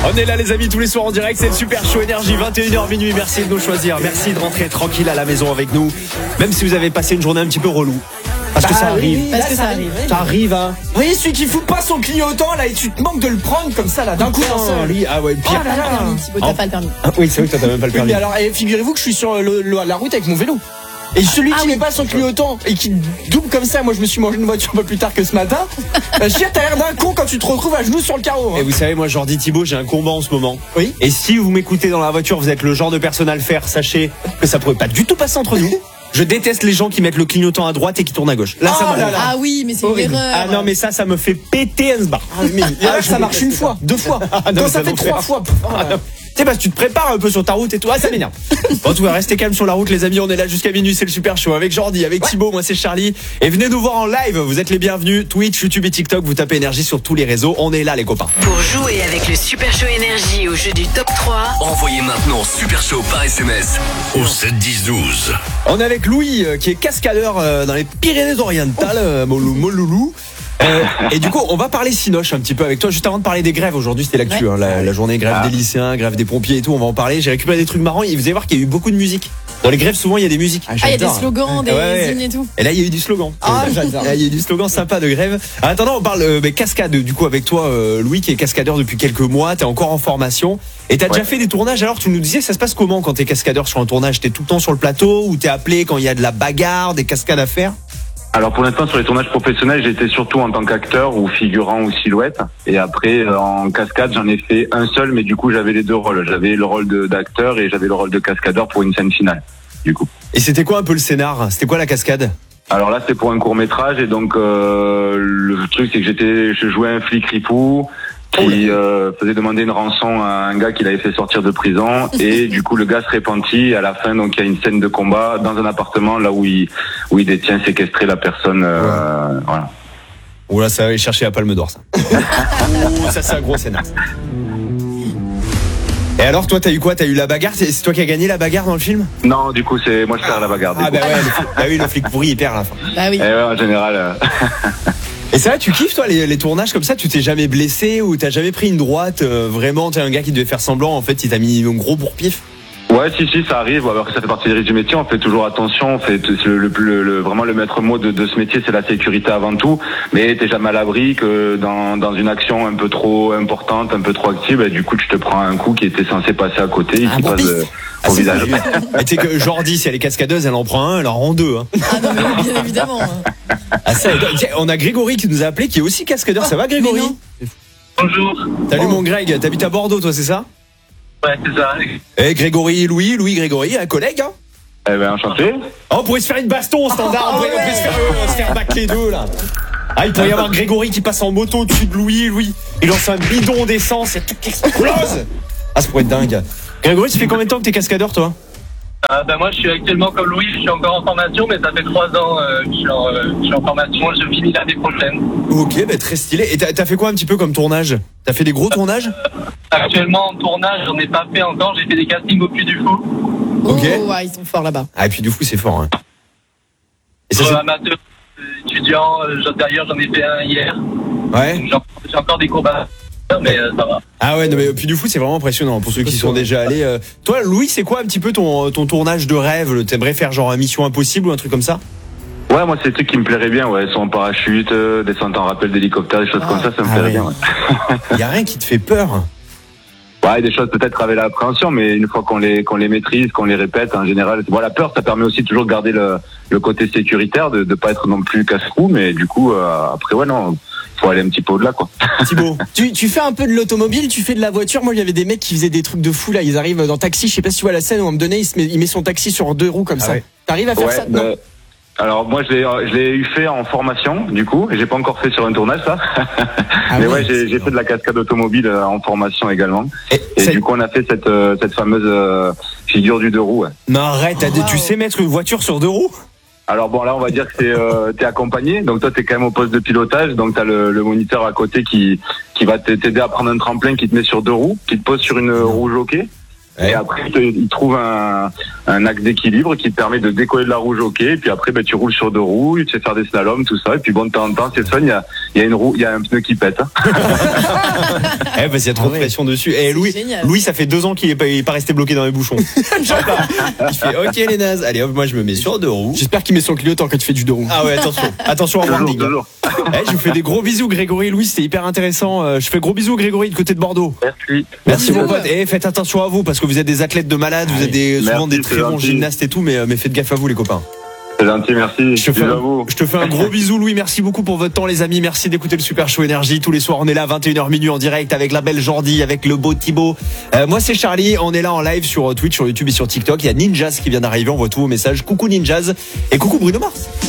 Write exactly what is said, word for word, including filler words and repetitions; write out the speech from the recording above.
On est là les amis tous les soirs en direct, c'est le Super Show Énergie, vingt et une heures minuit. Merci de nous choisir, merci de rentrer tranquille à la maison avec nous, même si vous avez passé une journée un petit peu relou. Parce que bah, ça arrive. Oui, parce que ça arrive. Ça arrive, hein. Vous voyez celui qui fout pas son clignotant là et tu te manques de le prendre comme ça là d'un coup dans Oh, lui, ah ouais, pire. Oh là là. T'as pas le permis. Ah, oui, c'est vrai que toi t'as même pas le Oui, permis. mais alors eh, figurez-vous que je suis sur le, le- la route avec mon vélo. Et celui Ah qui oui. met pas son clignotant et qui double comme ça, moi je me suis mangé une voiture un peu plus tard que ce matin. Bah, je veux dire, t'as l'air d'un con quand tu te retrouves à genoux sur le carreau. Hein. Et vous savez, moi, Jordi Thibault, j'ai un combat en ce moment. Oui. Et si vous m'écoutez dans la voiture, vous êtes le genre de personne à le faire, sachez que ça pourrait pas du tout passer entre nous. Je déteste les gens qui mettent le clignotant à droite et qui tournent à gauche. Là, Oh ça là m'arrive. là. Ah oui, mais c'est une Horrible. erreur. Ah non, mais ça, ça me fait péter un sbar. Ah, mais là, ça marche une fois, deux fois. Ah, non, Quand mais ça ça fait donc trois fait- fois. Ah, non. Tu sais, parce que tu te prépares un peu sur ta route et tout. Ah, ça m'énerve. Bon, tout va rester calme sur la route, les amis. On est là jusqu'à minuit. C'est le Super Show avec Jordi, avec Thibaut. Moi, c'est Charlie. Et venez nous voir en live. Vous êtes les bienvenus. Twitch, YouTube et TikTok. Vous tapez Énergie sur tous les réseaux. On est là, les copains. Pour jouer avec le Super Show Énergie au jeu du top trois, Envoyez maintenant Super Show par S M S au sept dix douze. On est avec Louis, euh, qui est cascadeur euh, dans les Pyrénées-Orientales, euh, Molou- Moloulou. Euh, et du coup, on va parler Cinoche un petit peu avec toi. Juste avant de parler des grèves, aujourd'hui c'était l'actu, Ouais. hein, la, la journée grève des lycéens, grève des pompiers et tout. On va en parler. J'ai récupéré des trucs marrants. Et vous allez voir qu'il y a eu beaucoup de musique. Dans les grèves, souvent il y a des musiques. Ah, il y a des slogans, des Ouais. hymnes et tout. Et là, il y a eu du slogan. Ah, j'adore. Là, il y a eu du slogan sympa de grève. En attendant, on parle euh, mais cascade, du coup, avec toi, euh, Louis, qui est cascadeur depuis quelques mois. T'es encore en formation. Et t'as Ouais. déjà fait des tournages. Alors, tu nous disais, ça se passe comment quand t'es cascadeur sur un tournage? T'es tout le temps sur le plateau ou t'es appelé quand il y a de la bagarre, des cascades à faire? Alors pour l'instant sur les tournages professionnels, j'étais surtout en tant qu'acteur ou figurant ou silhouette. Et après euh, en cascade, j'en ai fait un seul, mais du coup j'avais les deux rôles. J'avais le rôle de- d'acteur et j'avais le rôle de cascadeur pour une scène finale. Du coup. Et c'était quoi un peu le scénar? C'était quoi la cascade? Alors là, c'est pour un court métrage et donc euh, le truc c'est que j'étais, je jouais un flic ripou qui euh, faisait demander une rançon à un gars qu'il avait fait sortir de prison et du coup le gars se repentit. À la fin, donc il y a une scène de combat dans un appartement là où il où il détient séquestré la personne. Euh, voilà. Oula, ça va aller chercher la palme d'or, ça. Ouh, ça, c'est un gros scénar. Et alors, toi, t'as eu quoi? T'as eu la bagarre? C'est c'est toi qui as gagné la bagarre dans le film? Non, du coup c'est moi je perds la bagarre. du Ah, coup. bah ouais, le, flic- bah oui, le flic pourri, il perd à la fin. Bah oui. Eh ouais, en général. euh, Et ça, tu kiffes, toi, les, les tournages comme ça? Tu t'es jamais blessé ou t'as jamais pris une droite? euh, Vraiment, t'es un gars qui devait faire semblant, en fait, il t'a mis un gros bourre-pif? Ouais, si, si, ça arrive. Alors que ça fait partie des risques du métier. On fait toujours attention. On fait le, le, le, le- vraiment le maître mot de, de ce métier, c'est la sécurité avant tout. Mais t'es jamais à l'abri que dans, dans une action un peu trop importante, un peu trop active, et du coup, tu te prends un coup qui était censé passer à côté et Un qui bon passe pif. euh, Ah, au c'est visage. sérieux. Mais tu sais que Jordi, si elle est cascadeuse, elle en prend un, elle en rend deux. Hein. Ah non, mais bien évidemment. hein. Ah, ça, tiens, on a Grégory qui nous a appelé, qui est aussi cascadeur. Ça va, Grégory? Mais non. Bonjour. Salut, mon Greg. T'habites à Bordeaux, toi, c'est ça? Ouais, c'est ça. Eh, Grégory, Louis, Louis, Grégory, un collègue, hein? Eh ben, enchanté. Oh, on pourrait se faire une baston au standard, on pourrait, on pourrait se faire, euh, se faire battre les deux, là. Ah, il pourrait y avoir Grégory qui passe en moto au-dessus de Louis, Louis. Il lance un bidon d'essence et tout qui explose. Ah, ça pourrait être dingue. Grégory, ça fait combien de temps que t'es cascadeur, toi? Euh, ben moi, je suis actuellement comme Louis, je suis encore en formation, mais ça fait trois ans euh, que je suis, en, euh, je suis en formation. Je finis l'année prochaine. Ok, bah, très stylé. Et t'as t'as fait quoi un petit peu comme tournage? T'as fait des gros tournages? Actuellement, en tournage, j'en ai pas fait encore. J'ai fait des castings au Puy du Fou. Ok. Oh, ouais, ils sont forts là-bas. Ah, et puis du coup, c'est fort, hein. Et ça, Pour c'est- amateur, euh, étudiant, euh, j'en- d'ailleurs, j'en ai fait un hier. Ouais. J'en- J'ai encore des combats, mais euh, ça va. Ah ouais, non, mais puis du coup, c'est vraiment impressionnant pour ceux qui sont déjà allés. euh. Toi, Louis, c'est quoi un petit peu ton, ton tournage de rêve? le- T'aimerais faire genre un Mission Impossible ou un truc comme ça? Ouais, moi, c'est des trucs qui me plairaient bien. Ouais, son parachute, euh, descendre en rappel d'hélicoptère, des choses comme ça, ça me Ah plairait ouais. bien. Ouais. Y a rien qui te fait peur? Ouais, des choses peut-être avec l'appréhension, mais une fois qu'on les qu'on les maîtrise, qu'on les répète, en général, bon, la peur, ça permet aussi toujours de garder le, le côté sécuritaire, de ne pas être non plus casse-cou, mais du coup, euh, après, ouais, non, faut aller un petit peu au-delà, quoi. Thibaut. Tu, tu fais un peu de l'automobile, tu fais de la voiture. Moi, il y avait des mecs qui faisaient des trucs de fou là. Ils arrivent dans taxi. Je sais pas si tu vois la scène où on me donnait, il, se met, il met son taxi sur deux roues comme Ah ça. ouais. T'arrives à faire Ouais, ça? bah, Non. alors moi je l'ai je l'ai eu fait en formation du coup et j'ai pas encore fait sur un tournage ça. Ah mais oui, ouais j'ai j'ai fait de la cascade automobile euh, en formation également Et, et ça- du coup on a fait cette euh, cette fameuse euh, figure du deux roues. Ouais. Non, arrête, t'as- Oh, tu wow. sais mettre une voiture sur deux roues? Alors bon là on va dire que c'est euh, t'es accompagné donc toi t'es quand même au poste de pilotage donc t'as le, le moniteur à côté qui qui va t'aider à prendre un tremplin qui te met sur deux roues qui te pose sur une roue jockey Ouais. Et après, il, te- il trouve un, un axe d'équilibre qui te permet de décoller de la roue jockey. Et puis après, ben, tu roules sur deux roues, tu sais faire des slaloms, tout ça. Et puis bon, de temps en temps, c'est fun, il y a, il y a une roue, il y a un pneu qui pète. Hein. Eh, parce qu'il y a trop Ah de ouais. pression dessus. Et Louis, génial. Louis, ça fait deux ans qu'il est pas, il est pas resté bloqué dans les bouchons. Il fait, ok, les nazes. Allez, hop, moi, je me mets sur deux roues. J'espère qu'il met son clignotant quand tu fais du deux roues. Ah ouais, attention. Attention à Toujours, warning. toujours. Eh, je vous fais des gros bisous, Grégory. Louis, c'était hyper intéressant. Euh, Je fais gros bisous, Grégory, de côté de Bordeaux. Merci. Merci, mon Bisous. pote. Et faites attention à vous, parce que vous êtes des athlètes de malades, vous êtes des, souvent Merci, des très c'est bons gentil. gymnastes et tout, mais, euh, mais faites gaffe à vous, les copains. C'est gentil, merci. Je te, fais Bisous à un, vous. je te fais un gros bisou, Louis. Merci beaucoup pour votre temps, les amis. Merci d'écouter le Super Show Énergie. Tous les soirs, on est là, vingt et une heures minuit en direct avec la belle Jordi, avec le beau Thibaut. Euh, moi, c'est Charlie. On est là en live sur Twitch, sur YouTube et sur TikTok. Il y a Ninjas qui vient d'arriver. On voit tous vos messages. Coucou Ninjas. Et coucou Bruno Mars.